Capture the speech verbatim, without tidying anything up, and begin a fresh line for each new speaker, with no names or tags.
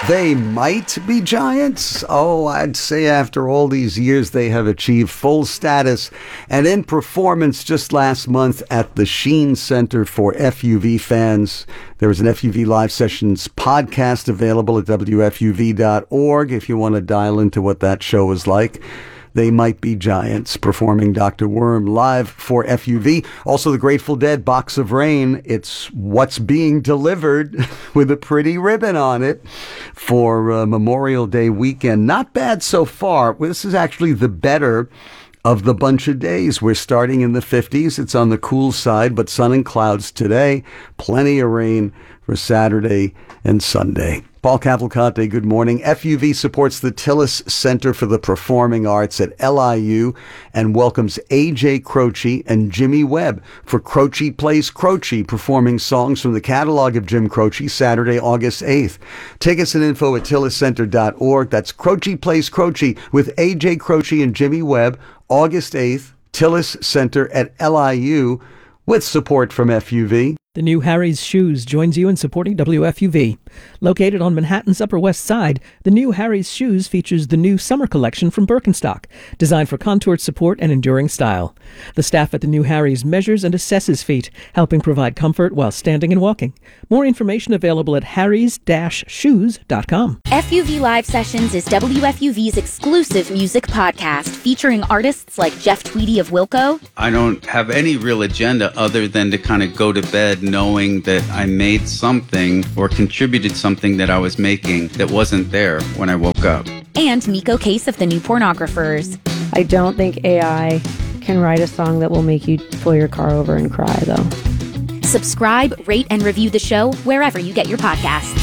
They might be giants. Oh, I'd say after all these years, they have achieved full status. And in performance just last month at the Sheen Center for F U V fans, there was an F U V Live Sessions podcast available at W F U V dot org if you want to dial into what that show was like. They Might Be Giants performing Doctor Worm live for F U V. Also, the Grateful Dead, Box of Rain. It's What's Being Delivered with a pretty ribbon on it for uh, Memorial Day weekend. Not bad so far. This is actually the better of the bunch of days. We're starting in the fifties. It's on the cool side, but sun and clouds today. Plenty of rain for Saturday and Sunday. Paul Cavalcante, good morning. F U V supports the Tillis Center for the Performing Arts at L I U and welcomes A J Croce and Jimmy Webb for Croce Plays Croce, performing songs from the catalog of Jim Croce, Saturday, August eighth. Tickets and info at tillis center dot org. That's Croce Plays Croce with A J Croce and Jimmy Webb, August eighth, Tillis Center at L I U, with support from F U V.
The new Harry's Shoes joins you in supporting W F U V. Located on Manhattan's Upper West Side, the new Harry's Shoes features the new summer collection from Birkenstock, designed for contoured support and enduring style. The staff at the new Harry's measures and assesses feet, helping provide comfort while standing and walking. More information available at harrys dash shoes dot com.
F U V Live Sessions is W F U V's exclusive music podcast featuring artists like Jeff Tweedy of Wilco.
I don't have any real agenda other than to kind of go to bed knowing that I made something or contributed something that I was making that wasn't there when I woke up.
And Miko Case of the New Pornographers.
I don't think A I can write a song that will make you pull your car over and cry, though.
Subscribe, rate, and review the show wherever you get your podcasts.